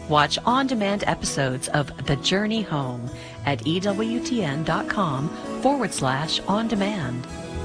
Watch on-demand episodes of The Journey Home at EWTN.com/on-demand.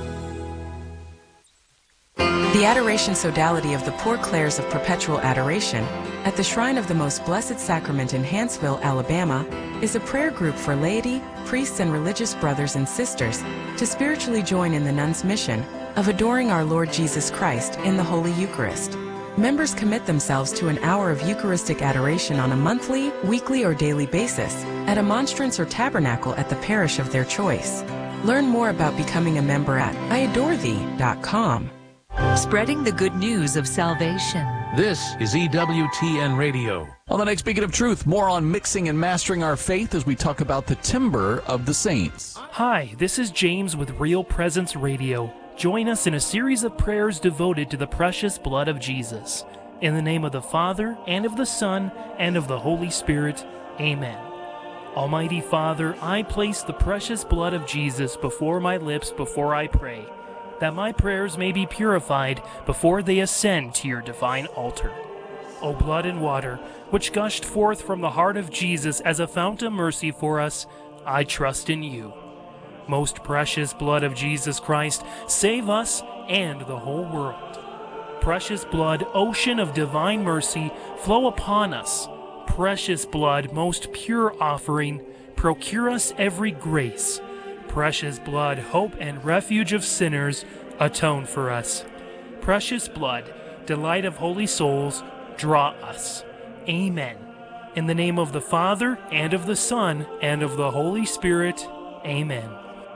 The Adoration Sodality of the Poor Clares of Perpetual Adoration at the Shrine of the Most Blessed Sacrament in Hanceville, Alabama, is a prayer group for laity, priests, and religious brothers and sisters to spiritually join in the nuns' mission of adoring our Lord Jesus Christ in the Holy Eucharist. Members commit themselves to an hour of Eucharistic adoration on a monthly, weekly, or daily basis at a monstrance or tabernacle at the parish of their choice. Learn more about becoming a member at iadorethee.com. Spreading the good news of salvation. This is EWTN Radio. On the next Beacon of Truth, more on mixing and mastering our faith as we talk about the timbre of the saints. Hi, this is James with Real Presence Radio. Join us in a series of prayers devoted to the precious blood of Jesus. In the name of the Father, and of the Son, and of the Holy Spirit. Amen. Almighty Father, I place the precious blood of Jesus before my lips before I pray, that my prayers may be purified before they ascend to your divine altar. O blood and water, which gushed forth from the heart of Jesus as a fount of mercy for us, I trust in you. Most precious blood of Jesus Christ, save us and the whole world. Precious blood, ocean of divine mercy, flow upon us. Precious blood, most pure offering, procure us every grace. Precious blood, hope and refuge of sinners, atone for us. Precious blood, delight of holy souls, draw us. Amen. In the name of the Father, and of the Son, and of the Holy Spirit. Amen.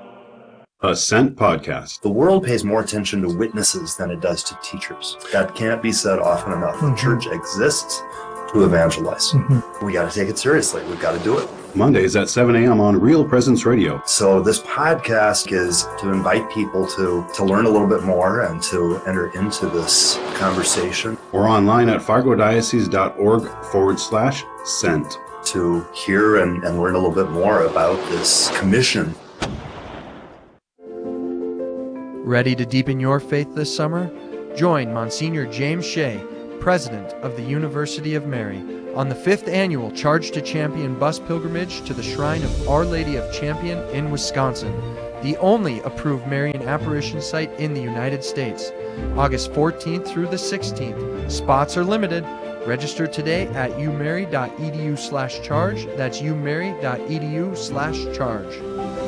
Ascent Podcast. The world pays more attention to witnesses than it does to teachers. That can't be said often enough. The church exists to evangelize. We got to take it seriously. We've got to do it. Mondays at 7 a.m. on Real Presence Radio. So this podcast is to invite people to learn a little bit more and to enter into this conversation. Or online at fargodiocese.org/sent. To hear and learn a little bit more about this commission. Ready to deepen your faith this summer? Join Monsignor James Shea, President of the University of Mary, on the 5th annual Charge to Champion bus pilgrimage to the Shrine of Our Lady of Champion in Wisconsin, the only approved Marian apparition site in the United States. August 14th through the 16th. Spots are limited. Register today at umary.edu/charge. That's umary.edu/charge.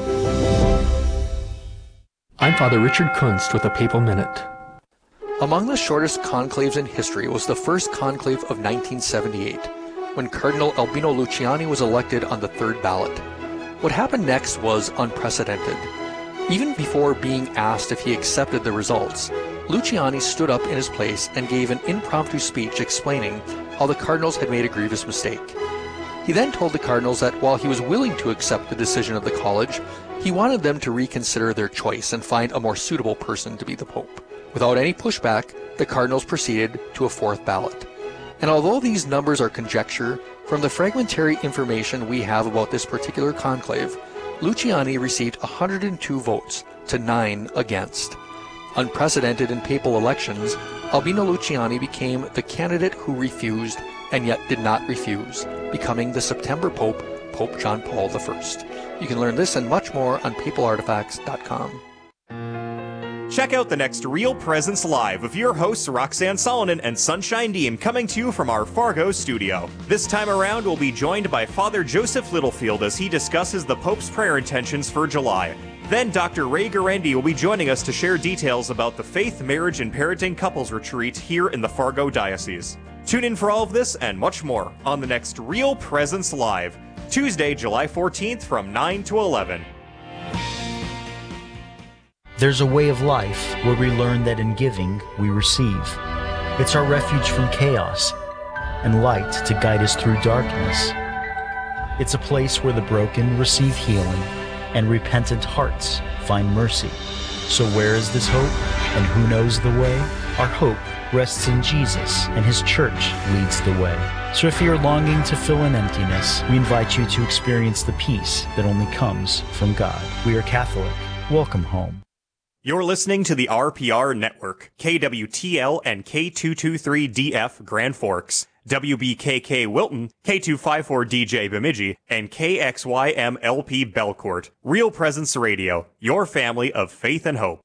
I'm Father Richard Kunst with a Papal Minute. Among the shortest conclaves in history was the first conclave of 1978, when Cardinal Albino Luciani was elected on the third ballot. What happened next was unprecedented. Even before being asked if he accepted the results, Luciani stood up in his place and gave an impromptu speech explaining how the cardinals had made a grievous mistake. He then told the cardinals that while he was willing to accept the decision of the college, he wanted them to reconsider their choice and find a more suitable person to be the pope. Without any pushback, the cardinals proceeded to a fourth ballot. And although these numbers are conjecture, from the fragmentary information we have about this particular conclave, Luciani received 102 votes to 9 against. Unprecedented in papal elections, Albino Luciani became the candidate who refused and yet did not refuse, becoming the September Pope, Pope John Paul I. You can learn this and much more on papalartifacts.com. Check out the next Real Presence Live of your hosts Roxanne Solonen and Sunshine Deem, coming to you from our Fargo studio. This time around, we'll be joined by Father Joseph Littlefield as he discusses the Pope's prayer intentions for July. Then Dr. Ray Garendi will be joining us to share details about the Faith, Marriage, and Parenting Couples Retreat here in the Fargo Diocese. Tune in for all of this and much more on the next Real Presence Live, Tuesday, July 14th from 9 to 11. There's a way of life where we learn that in giving, we receive. It's our refuge from chaos and light to guide us through darkness. It's a place where the broken receive healing and repentant hearts find mercy. So where is this hope, and who knows the way? Our hope rests in Jesus, and His church leads the way. So if you're longing to fill an emptiness, we invite you to experience the peace that only comes from God. We are Catholic. Welcome home. You're listening to the RPR Network, KWTL and K223DF Grand Forks. WBKK Wilton, K254DJ Bemidji, and KXYM-LP Belcourt. Real Presence Radio, your family of faith and hope.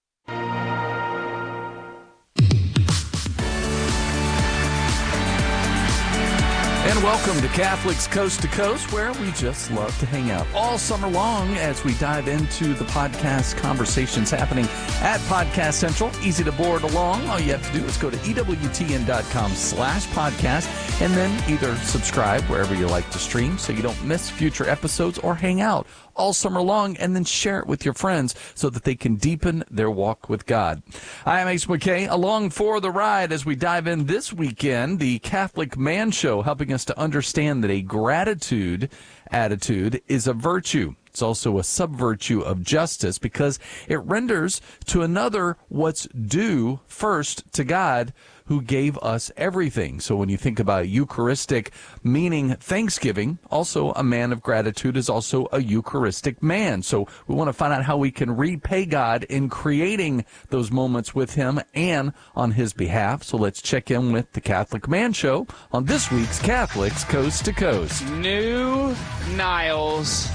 And welcome to Catholics Coast to Coast, where we just love to hang out all summer long as we dive into the podcast conversations happening at Podcast Central. Easy to board along. All you have to do is go to EWTN.com/podcast and then either subscribe wherever you like to stream so you don't miss future episodes, or hang out all summer long and then share it with your friends so that they can deepen their walk with God. I am Ace McKay, along for the ride as we dive in this weekend, the Catholic Man Show, helping us to understand that a gratitude attitude is a virtue. It's also a sub-virtue of justice because it renders to another what's due first to God, who gave us everything. So when you think about Eucharistic meaning thanksgiving, also a man of gratitude is also a Eucharistic man. So we want to find out how we can repay God in creating those moments with him and on his behalf. So let's check in with the Catholic Man Show on this week's Catholics Coast to Coast. New Niles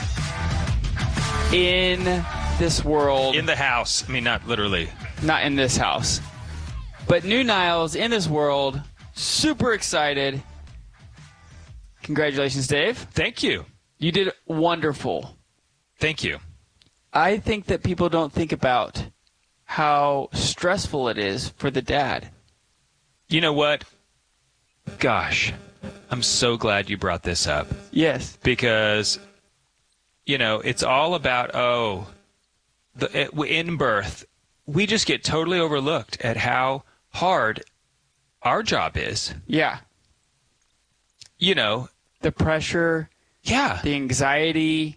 in this world. In the house. I mean, not literally. Not in this house. But new Niles in this world. Super excited. Congratulations, Dave. Thank you. You did wonderful. Thank you. I think that people don't think about how stressful it is for the dad. You know what? Gosh, I'm so glad you brought this up. Yes. Because, you know, it's all about, in birth, we just get totally overlooked at how hard our job is. Yeah. You know. The pressure. Yeah. The anxiety.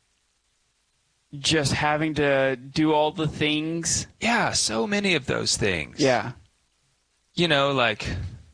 Just having to do all the things. Yeah, so many of those things. Yeah. You know, like,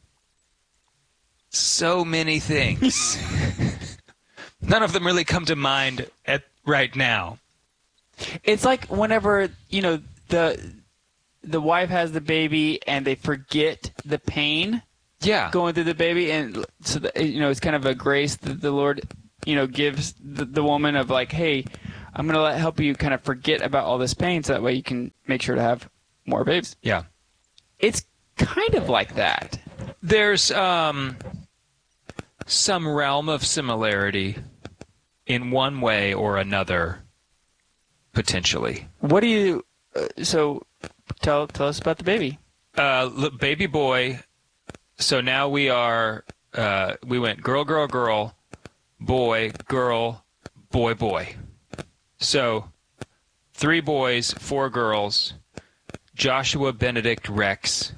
so many things. None of them really come to mind right now. It's like whenever, you know, the wife has the baby and they forget the pain. Yeah. Going through the baby, and so you know, it's kind of a grace that the Lord, you know, gives the woman of like, hey, I'm going to help you kind of forget about all this pain so that way you can make sure to have more babies. Yeah. It's kind of like that. There's some realm of similarity in one way or another, potentially. What do you so tell us about the baby. Baby boy. So now we are we went girl, girl, girl, boy, girl, boy, boy. So 3 boys, 4 girls. Joshua Benedict Rex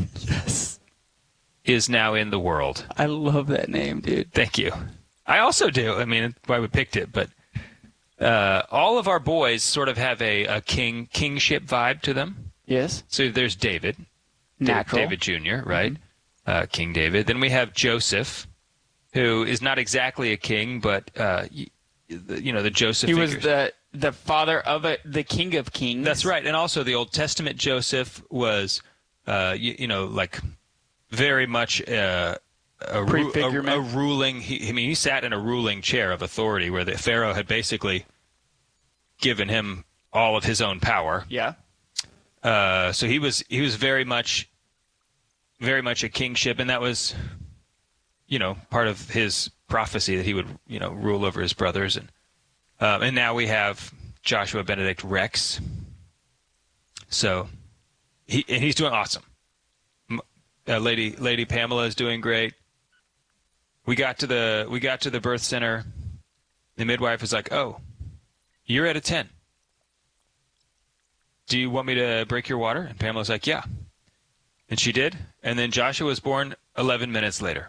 is now in the world. I love that name, dude. Thank you. I also do. I mean, that's why we picked it. But all of our boys sort of have a kingship vibe to them. Yes. So there's David. Natural. David Jr., right? Mm-hmm. King David. Then we have Joseph, who is not exactly a king, but, you know, the Joseph He figures. was the father of the King of Kings. That's right. And also the Old Testament Joseph was, you know, like very much a ruling. He sat in a ruling chair of authority where the Pharaoh had basically given him all of his own power. Yeah. So he was very much a kingship, and that was, you know, part of his prophecy that he would, you know, rule over his brothers. And now we have Joshua Benedict Rex. So he's doing awesome. Lady Pamela is doing great. We got to the birth center. The midwife was like, "Oh, you're at a 10. Do you want me to break your water?" And Pamela's like, "Yeah." And she did. And then Joshua was born 11 minutes later.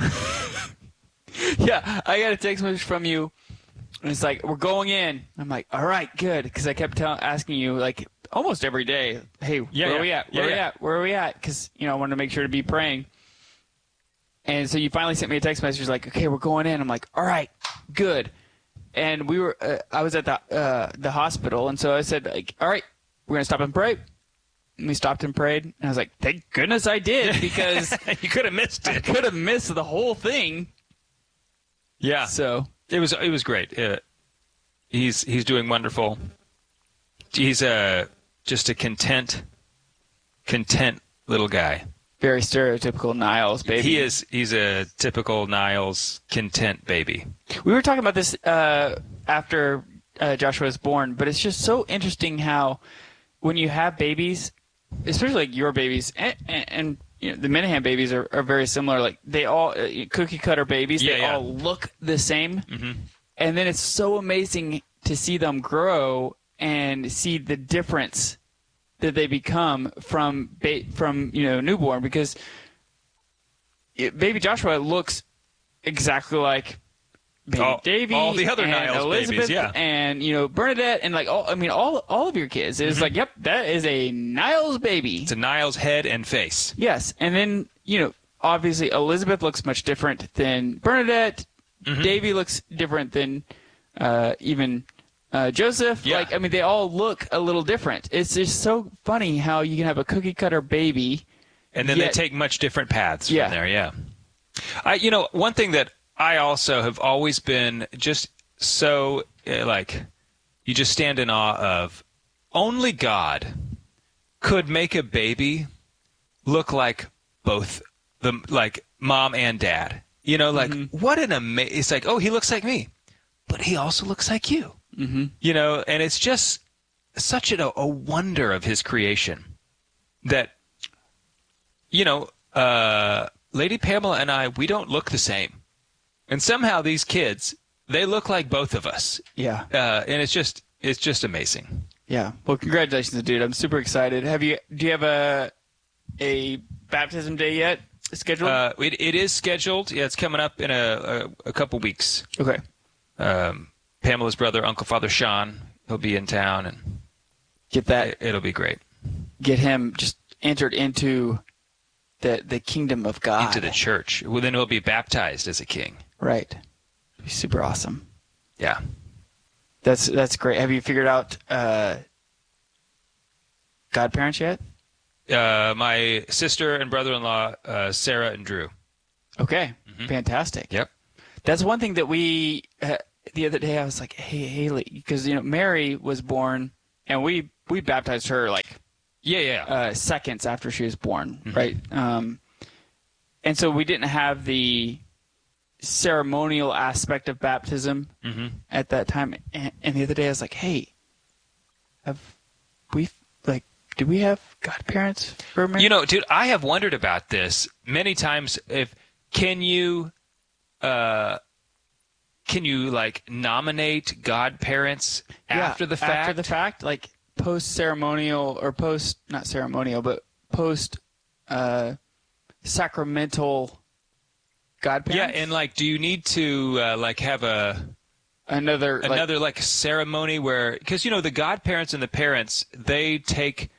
Yeah, I got a text message from you. And it's like, we're going in. I'm like, all right, good. Because I kept asking you, like, almost every day, hey, where are we at? Where are we at? Because, you know, I wanted to make sure to be praying. And so you finally sent me a text message like, okay, we're going in. I'm like, all right, good. And we were, I was at the hospital. And so I said, like, all right, we're going to stop and pray. and we stopped and prayed. And I was like, thank goodness I did, because you could have missed it. I could have missed the whole thing. Yeah. So it was great. He's doing wonderful. He's just a content little guy. Very stereotypical Niles baby. He's a typical Niles content baby. We were talking about this after Joshua was born, but it's just so interesting how when you have babies, especially like your babies, and you know, the Minahan babies are very similar. Like they all cookie cutter babies. They all look the same. Mm-hmm. And then it's so amazing to see them grow and see the difference that they become from newborn, because baby Joshua looks exactly like baby Davy, all the other Niles Elizabeth, babies, and Bernadette, and like all of your kids. It's like, yep, that is a Niles baby. It's a Niles head and face. Yes, and then obviously Elizabeth looks much different than Bernadette. Mm-hmm. Davy looks different than even Joseph. Yeah. They all look a little different. It's just so funny how you can have a cookie cutter baby, and then they take much different paths from there. Yeah. One thing that I also have always been just so you just stand in awe of. Only God could make a baby look like both mom and dad. What an amazing. It's like, oh, he looks like me, but he also looks like you. Mm-hmm. And it's just such a wonder of his creation that, Lady Pamela and I, we don't look the same. And somehow these kids, they look like both of us. Yeah. And it's just amazing. Yeah. Well, congratulations, dude. I'm super excited. Do you have a baptism day yet scheduled? It is scheduled. Yeah, it's coming up in a couple weeks. Okay. Pamela's brother, Uncle Father Sean, he'll be in town, and get that. It'll be great. Get him just entered into the kingdom of God. Into the church. Well, then he'll be baptized as a king. Right. It'll be super awesome. Yeah. That's great. Have you figured out godparents yet? My sister and brother-in-law, Sarah and Drew. Okay. Mm-hmm. Fantastic. Yep. That's one thing that we the other day I was like, hey Haley, because Mary was born and we baptized her seconds after she was born, mm-hmm. right? And so we didn't have the ceremonial aspect of baptism mm-hmm. at that time. And the other day I was like, hey, do we have godparents for Mary? Dude, I have wondered about this many times. Can you nominate godparents after the fact? After the fact, like post-ceremonial or not ceremonial, but post-sacramental godparents? Yeah, and do you need to have another ceremony where, because the godparents and the parents, they take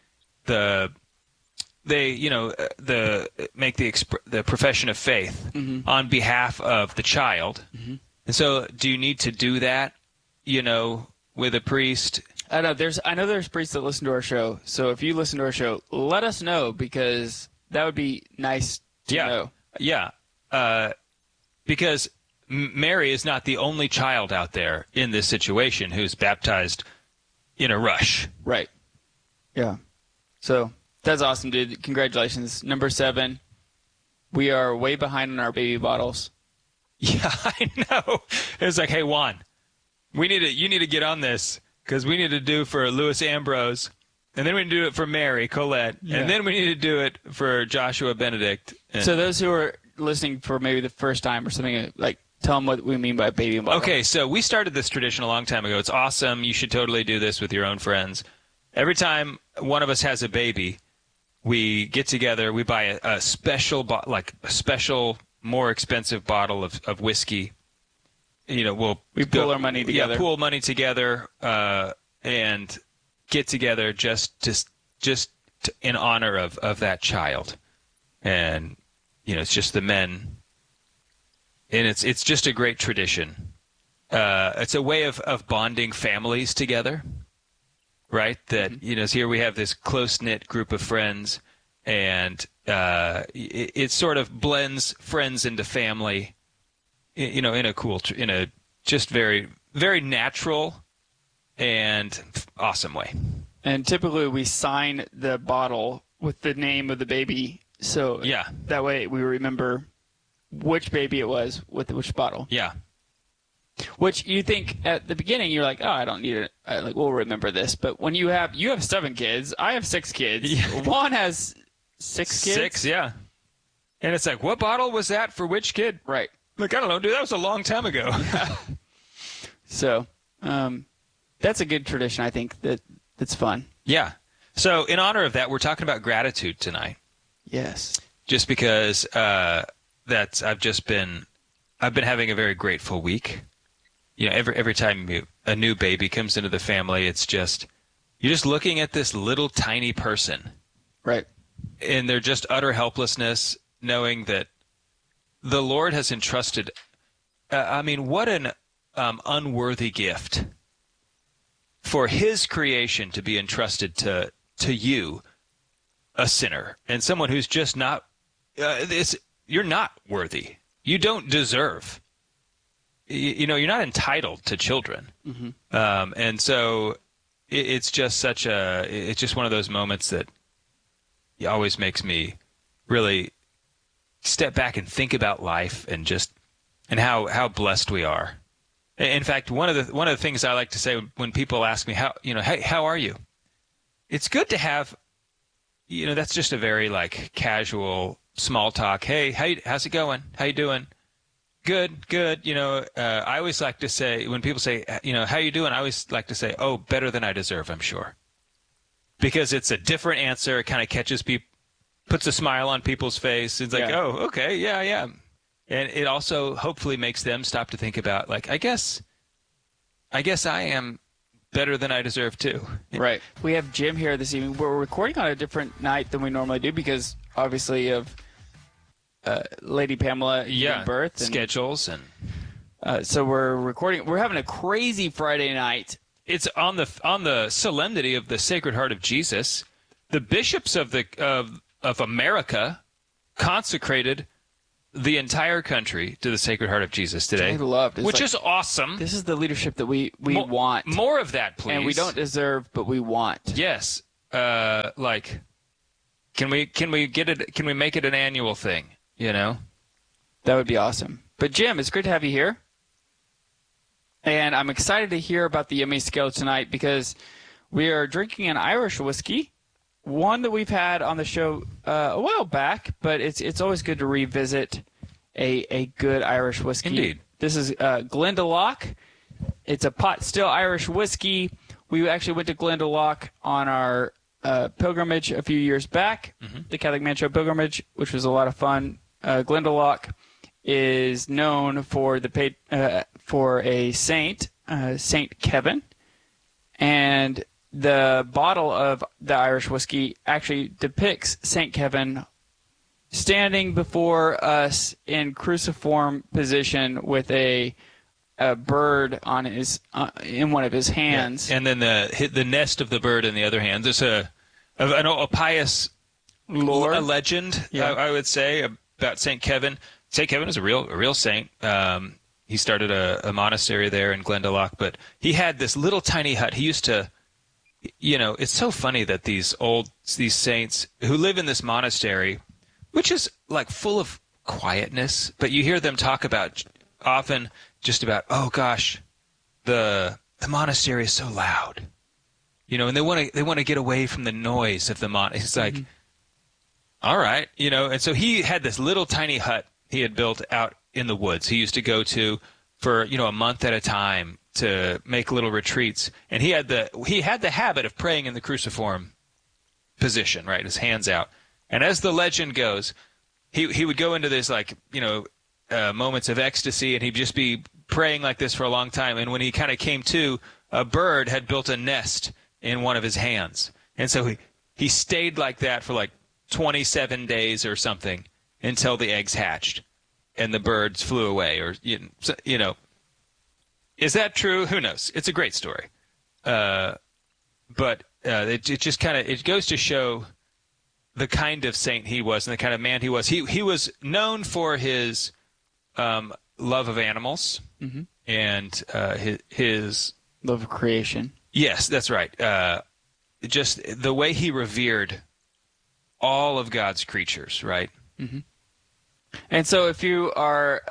make the profession of faith mm-hmm. on behalf of the child. Mm-hmm. And so do you need to do that, with a priest? I know there's priests that listen to our show. So if you listen to our show, let us know, because that would be nice to know. Yeah. Because Mary is not the only child out there in this situation who's baptized in a rush. Right. Yeah. So that's awesome, dude. Congratulations. Number 7. We are way behind on our baby bottles. Yeah, I know. It's like, hey, Juan, you need to get on this, because we need to do for Louis Ambrose, and then we need to do it for Mary Colette, and then we need to do it for Joshua Benedict. So those who are listening for maybe the first time or something, tell them what we mean by baby bottle. Okay, so we started this tradition a long time ago. It's awesome. You should totally do this with your own friends. Every time one of us has a baby, we get together, we buy a special, more expensive bottle of whiskey. We pool our money together. Yeah, pool money together, and get together just in honor of that child. And it's just the men, and it's just a great tradition. It's a way of bonding families together. right? That, here we have this close-knit group of friends, and it sort of blends friends into family, in a just very, very natural and awesome way. And typically we sign the bottle with the name of the baby, so that way we remember which baby it was with which bottle. Yeah. Which you think at the beginning, you're like, oh, I don't need it. We'll remember this. But when you have 7 kids, I have 6 kids. Yeah. Juan has 6 kids. 6, yeah. And it's like, what bottle was that for which kid? Right. Like, I don't know, dude, that was a long time ago. So, that's a good tradition, I think, that's fun. Yeah. So in honor of that, we're talking about gratitude tonight. Yes. Just because I've been having a very grateful week. Every time a new baby comes into the family, it's just, you're just looking at this little tiny person. Right. And they're just utter helplessness, knowing that the Lord has entrusted, what an unworthy gift for his creation to be entrusted to you, a sinner, and someone who's just not, you're not worthy. You don't deserve. You're not entitled to children. Mm-hmm. And so it's just it's just one of those moments that always makes me really step back and think about life and how blessed we are. In fact, one of the things I like to say when people ask me hey, how are you? It's good to have, that's just a very casual small talk. Hey, how's it going? How you doing? Good. I always like to say, when people say, how you doing? I always like to say, oh, better than I deserve, I'm sure. Because it's a different answer. It kind of catches people, puts a smile on people's face. It's like, oh, okay, yeah. And it also hopefully makes them stop to think about, I guess I am better than I deserve too. Right. We have Jim here this evening. We're recording on a different night than we normally do because obviously of Lady Pamela giving birth and schedules, and so we're recording. We're having a crazy Friday night. It's on the solemnity of the Sacred Heart of Jesus. The bishops of America consecrated the entire country to the Sacred Heart of Jesus today, which is awesome. This is the leadership that we want. More of that, please. And we don't deserve, but we want. Yes. Can we get it? Can we make it an annual thing? That would be awesome. But Jim, it's great to have you here. And I'm excited to hear about the Yummy Scale tonight because we are drinking an Irish whiskey, one that we've had on the show a while back, but it's always good to revisit a good Irish whiskey. Indeed. This is Glendalough. It's a pot still Irish whiskey. We actually went to Glendalough on our pilgrimage a few years back, the Catholic Man Show pilgrimage, which was a lot of fun. Glendalough is known for for a saint, Saint Kevin, and the bottle of the Irish whiskey actually depicts Saint Kevin standing before us in cruciform position with a bird on his in one of his hands, and then the nest of the bird in the other hand. There's a pious lore, a legend, I would say, about Saint Kevin. Saint Kevin is a real saint. He started a monastery there in Glendalough, but he had this little tiny hut. He used to, it's so funny that these saints who live in this monastery, which is full of quietness, but you hear them talk about often just about, oh gosh, the monastery is so loud, and they want to get away from the noise of the monastery. It's like, all right, and so he had this little tiny hut he had built out in the woods. He used to go to for a month at a time to make little retreats, and he had the habit of praying in the cruciform position, right, his hands out. And as the legend goes, he would go into this moments of ecstasy, and he'd just be praying like this for a long time. And when he kind of came to, a bird had built a nest in one of his hands, and so he stayed like that for 27 days or something until the eggs hatched and the birds flew away. Or is that true? Who knows? It's a great story. but it just kind of it goes to show the kind of saint he was and the kind of man he was. He was known for his love of animals and his love of creation. Yes, that's right. Just the way he revered all of God's creatures, right? Mm-hmm. And so, if you are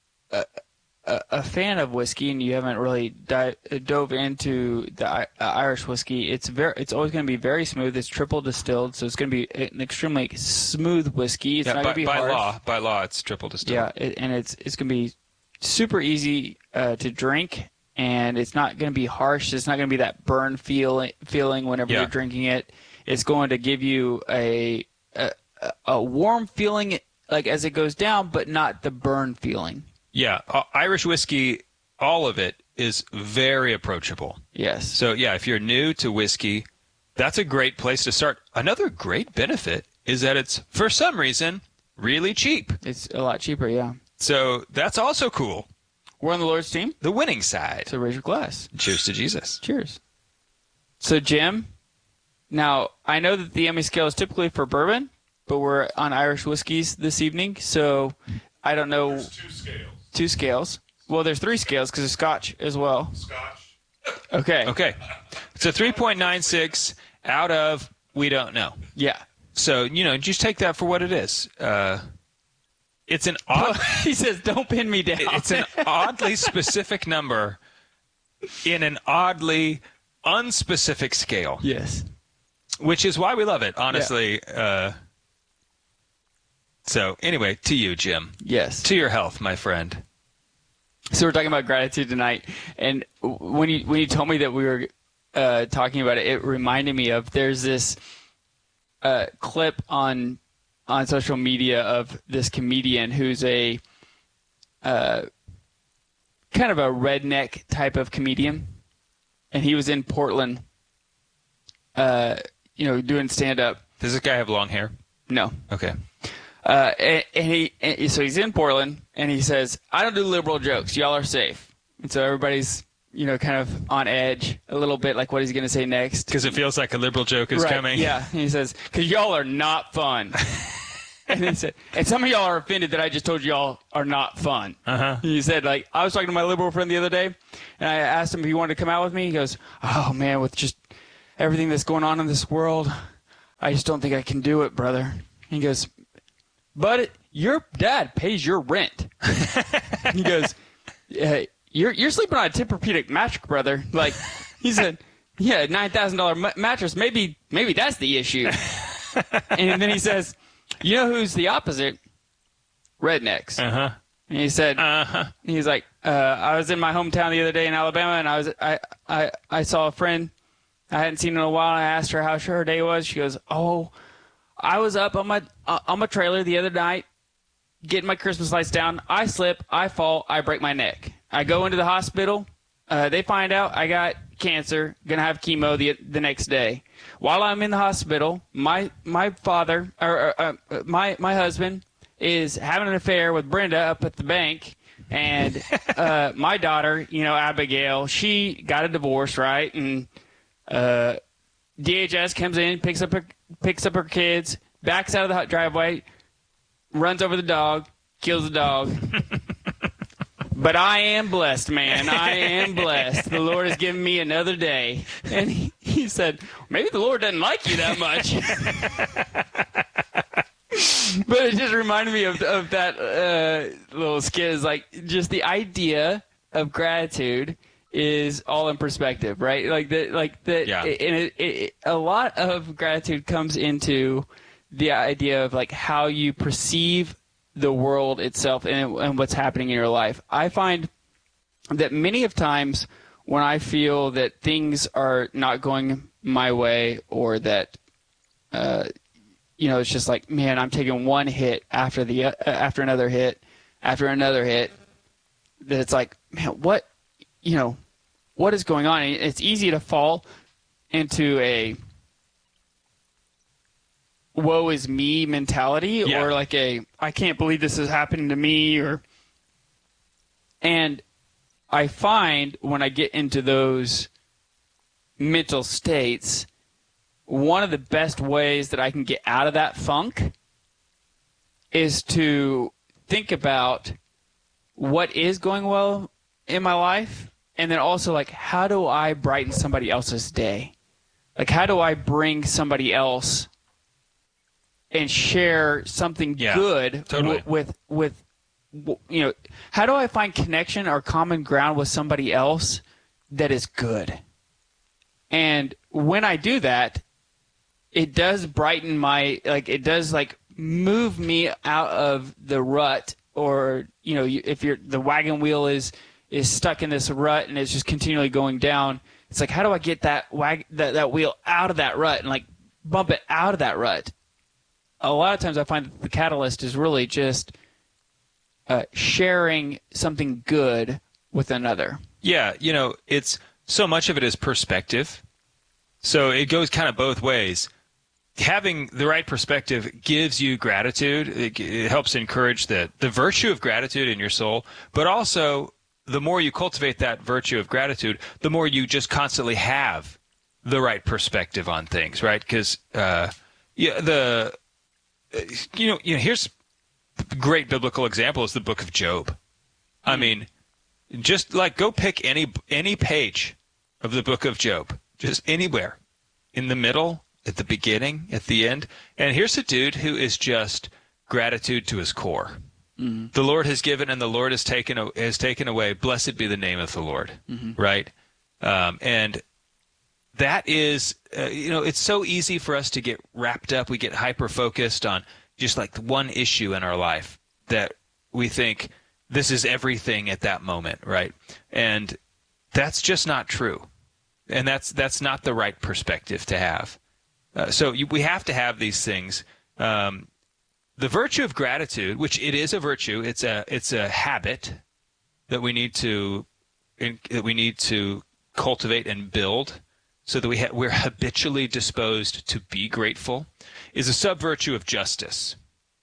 a fan of whiskey and you haven't really dove into the Irish whiskey, it's always going to be very smooth. It's triple distilled, so it's going to be an extremely smooth whiskey. It's not going to be harsh. By law, it's triple distilled. Yeah, and it's going to be super easy to drink, and it's not going to be harsh. It's not going to be that burn feeling whenever you're drinking it. It's going to give you a warm feeling like as it goes down, but not the burn feeling. Yeah, Irish whiskey, all of it is very approachable. Yes. So yeah, if you're new to whiskey, that's a great place to start. Another great benefit is that it's, for some reason, really cheap. It's a lot cheaper, yeah. So that's also cool. We're on the Lord's team. The winning side. So raise your glass. Cheers to Jesus. Cheers. So Jim, now I know that the Emmy scale is typically for bourbon, but we're on Irish whiskeys this evening, so I don't know. There's 2 scales. 2 scales. Well, there's 3 scales because there's Scotch as well. Scotch. Okay. It's a 3.96 out of we don't know. Yeah. So, just take that for what it is. It's an odd... He says, don't pin me down. It's an oddly specific number in an oddly unspecific scale. Yes. Which is why we love it, honestly. Yeah. So, anyway, to you, Jim. Yes. To your health, my friend. So we're talking about gratitude tonight, and when you told me that we were talking about it, it reminded me of there's this clip on social media of this comedian who's a kind of a redneck type of comedian, and he was in Portland, doing stand-up. Does this guy have long hair? No. Okay. So he's in Portland, and he says, I don't do liberal jokes. Y'all are safe. And so everybody's, kind of on edge a little bit, like what he's going to say next. Because it feels like a liberal joke is coming. Yeah. And he says, because y'all are not fun. And he said, and some of y'all are offended that I just told y'all are not fun. Uh-huh. He said, I was talking to my liberal friend the other day, and I asked him if he wanted to come out with me. He goes, oh, man, with just everything that's going on in this world, I just don't think I can do it, brother. He goes, but your dad pays your rent. He goes, you're sleeping on a Tempur-Pedic mattress, brother. Like, he said, yeah, $9,000 mattress. Maybe that's the issue. And then he says, you know who's the opposite? Rednecks. Uh-huh. And he said, he's like, I was in my hometown the other day in Alabama, and I saw a friend I hadn't seen in a while, and I asked her how her day was. She goes, oh, I was up on my trailer the other night, getting my Christmas lights down. I slip, I fall, I break my neck. I go into the hospital. They find out I got cancer, gonna have chemo the next day. While I'm in the hospital, my father or my husband is having an affair with Brenda up at the bank, and my daughter, Abigail, she got a divorce, right? And DHS comes in, picks up her kids, backs out of the driveway, runs over the dog, kills the dog. But I am blessed, man. I am blessed. The Lord has given me another day. And he said, maybe the Lord doesn't like you that much. But it just reminded me of that little skit. Is like just the idea of gratitude is all in perspective, right? Yeah. And a lot of gratitude comes into the idea of like how you perceive the world itself and what's happening in your life. I find that many of times when I feel that things are not going my way, or that it's just like, man, I'm taking one hit after another hit after another hit, that it's like, man, what is going on? And it's easy to fall into a woe is me mentality, or like I can't believe this is happening to me, and I find when I get into those mental states, one of the best ways that I can get out of that funk is to think about what is going well in my life, and then also, like, how do I brighten somebody else's day? Like, how do I bring somebody else and share something good with how do I find connection or common ground with somebody else that is good? And when I do that, it does brighten it does move me out of the rut, or, if the wagon wheel is stuck in this rut and it's just continually going down, it's like, how do I get that wheel out of that rut and bump it out of that rut? A lot of times I find that the catalyst is really just sharing something good with another. Yeah, it's so much of it is perspective. So it goes kind of both ways. Having the right perspective gives you gratitude. It helps encourage the virtue of gratitude in your soul, but also the more you cultivate that virtue of gratitude, the more you just constantly have the right perspective on things, right? Because here's a great biblical example is the book of Job. I mean, just go pick any page of the book of Job, just anywhere, in the middle, at the beginning, at the end, and here's a dude who is just gratitude to his core. Mm-hmm. The Lord has given and the Lord has taken away. Blessed be the name of the Lord, right? And that is, it's so easy for us to get wrapped up. We get hyper-focused on just one issue in our life that we think this is everything at that moment, right? And that's just not true. And that's not the right perspective to have. So we have to have these things. The virtue of gratitude, which it is a virtue, it's a habit that we need to cultivate and build, so that we're habitually disposed to be grateful, is a sub-virtue of justice.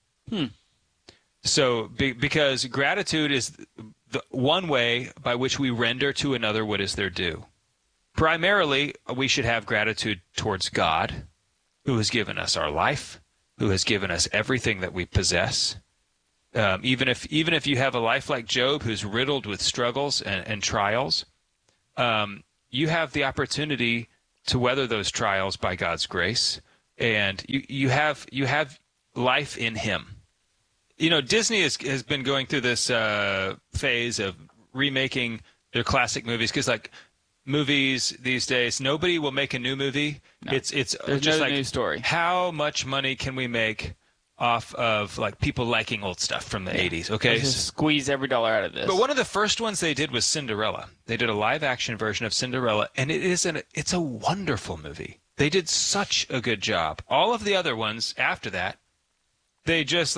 So because gratitude is the one way by which we render to another what is their due. Primarily, we should have gratitude towards God, who has given us our life, who has given us everything that we possess. Even if you have a life like Job, who's riddled with struggles and trials, you have the opportunity to weather those trials by God's grace, and you have life in Him. Disney has been going through this phase of remaking their classic movies, because movies these days, nobody will make a new movie. No. It's There's just no new story. How much money can we make off of people liking old stuff from the 80s? Okay, let's just squeeze every dollar out of this. But one of the first ones they did was Cinderella. They did a live action version of Cinderella, and it's a wonderful movie. They did such a good job. All of the other ones after that, they just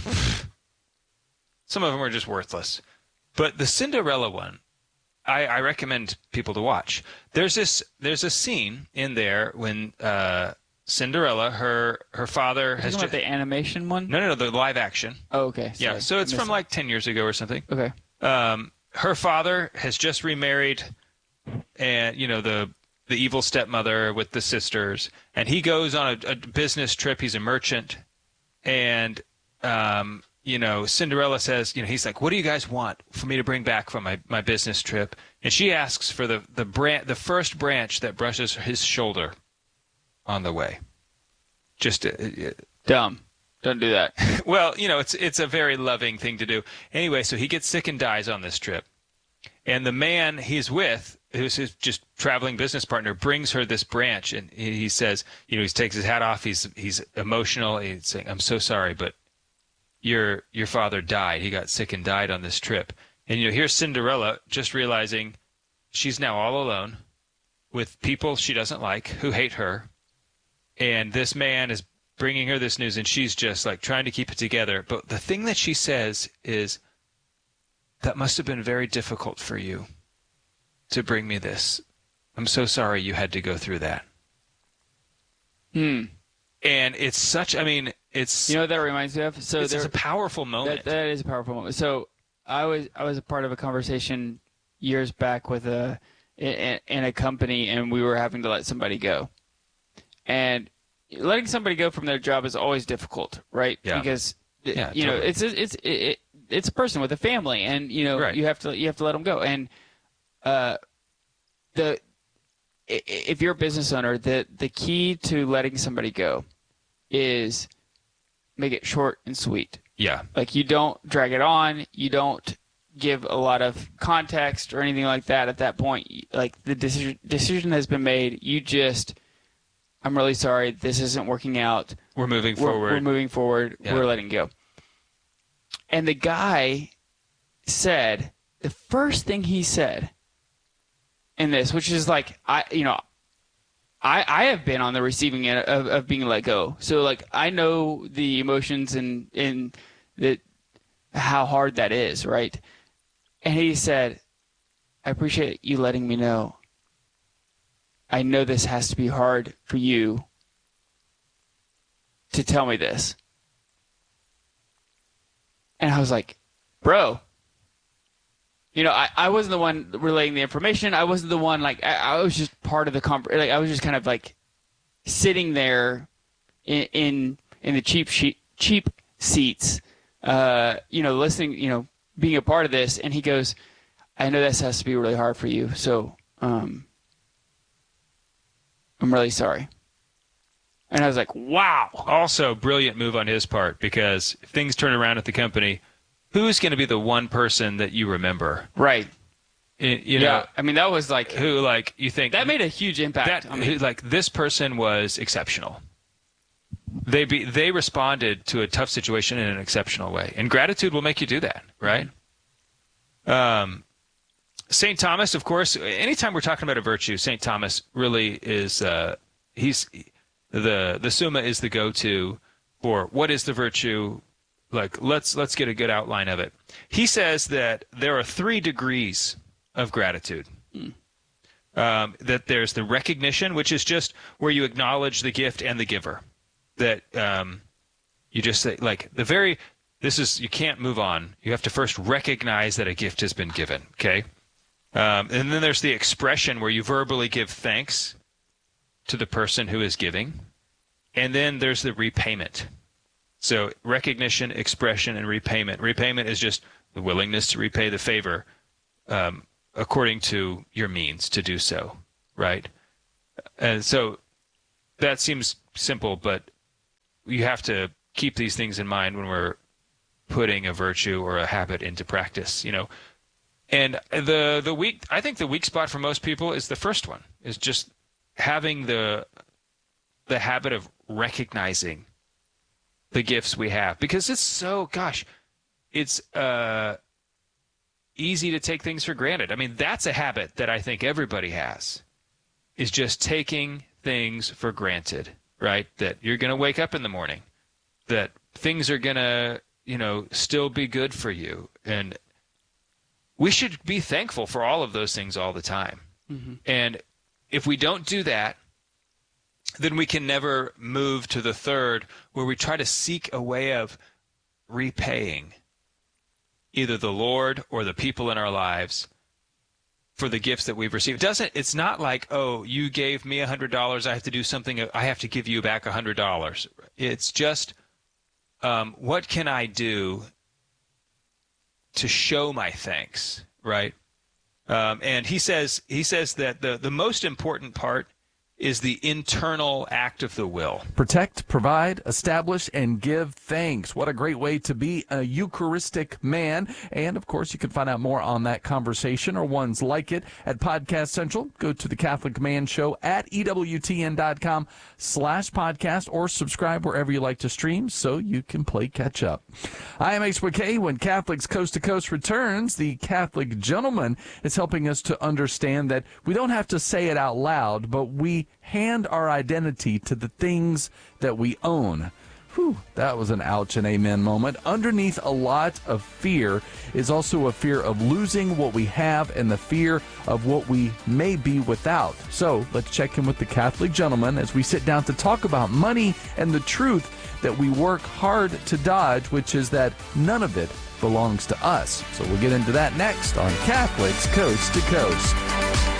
some of them are just worthless. But the Cinderella one, I recommend people to watch. There's a scene in there when Cinderella, her father has just the animation one. No, the live action. Oh, okay. Sorry. Yeah, so it's from 10 years ago or something. Okay. Her father has just remarried, and the evil stepmother with the sisters, and he goes on a business trip. He's a merchant, and Cinderella says, he's like, what do you guys want for me to bring back from my business trip? And she asks for the first branch that brushes his shoulder on the way. Just dumb. Don't do that. Well, it's a very loving thing to do. Anyway, so he gets sick and dies on this trip. And the man he's with, who's his just traveling business partner, brings her this branch, and he says, he takes his hat off, he's emotional, he's saying, I'm so sorry, but your father died. He got sick and died on this trip. And here's Cinderella just realizing she's now all alone with people she doesn't like, who hate her. And this man is bringing her this news, and she's just trying to keep it together. But the thing that she says is, that must have been very difficult for you to bring me this. I'm so sorry you had to go through that. And it's such, it's... what that reminds me of? So it's a powerful moment. That is a powerful moment. So I was a part of a conversation years back with a in a company and we were having to let somebody go. And letting somebody go from their job is always difficult, right? Yeah. Because totally. it's a person with a family, and Right. you have to let them go. And if you're a business owner, the key to letting somebody go is make it short and sweet. Yeah. Like, you don't drag it on. You don't give a lot of context or anything like that at that point. Like, the decision has been made. You just, I'm really sorry, this isn't working out. We're moving forward. We're moving forward. Yeah. We're letting go. And the guy said, the first thing he said in this, which is like, I have been on the receiving end of being let go. So, like, I know the emotions and how hard that is, right? And he said, I appreciate you letting me know. I know this has to be hard for you to tell me this. And I was like, bro, I wasn't the one relaying the information. I wasn't the one, like, I was just part of the like, I was just kind of like sitting there in the cheap seats, listening, being a part of this. And he goes, I know this has to be really hard for you. So, I'm really sorry. And I was like, wow. Also, brilliant move on his part, because if things turn around at the company, who's going to be the one person that you remember? Right. You know, I mean, that was like, who, like, you think that made a huge impact on me. Who, like, this person was exceptional. They responded to a tough situation in an exceptional way, and gratitude will make you do that, right? St. Thomas, of course. Anytime we're talking about a virtue, St. Thomas really is. He's the Summa is the go-to for what is the virtue. Like, let's get a good outline of it. He says that there are 3 degrees of gratitude. That there's the recognition, which is just where you acknowledge the gift and the giver. That you just say, like, you can't move on. You have to first recognize that a gift has been given, okay? And then there's the expression where you verbally give thanks to the person who is giving. And then there's the repayment. So recognition, expression, and repayment. Repayment is just the willingness to repay the favor according to your means to do so, right? And so that seems simple, but you have to keep these things in mind when we're putting a virtue or a habit into practice, And I think the weak spot for most people is the first one, is just having the habit of recognizing the gifts we have, because it's easy to take things for granted. I mean, that's a habit that I think everybody has, is just taking things for granted, right? That you're going to wake up in the morning, that things are going to, still be good for you. And we should be thankful for all of those things all the time. Mm-hmm. And if we don't do that, then we can never move to the third, where we try to seek a way of repaying either the Lord or the people in our lives for the gifts that we've received. It's not like, oh, you gave me $100, I have to do something, I have to give you back $100. It's just, what can I do to show my thanks, right? And he says that the most important part is the internal act of the will. Protect, provide, establish, and give thanks. What a great way to be a Eucharistic man. And, of course, you can find out more on that conversation or ones like it at Podcast Central. Go to the Catholic Man Show at EWTN.com/podcast, or subscribe wherever you like to stream so you can play catch up. I am HBK. When Catholics Coast to Coast returns, the Catholic Gentleman is helping us to understand that we don't have to say it out loud, but we hand our identity to the things that we own. Whew, that was an ouch and amen moment. Underneath a lot of fear is also a fear of losing what we have and the fear of what we may be without. So let's check in with the Catholic Gentleman as we sit down to talk about money and the truth that we work hard to dodge, which is that none of it belongs to us. So we'll get into that next on Catholics Coast to Coast.